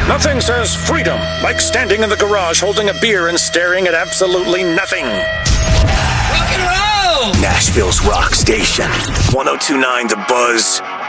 Nothing says freedom like standing in the garage holding a beer and staring at absolutely nothing. Rock and roll! Nashville's rock station. 1029 The Buzz.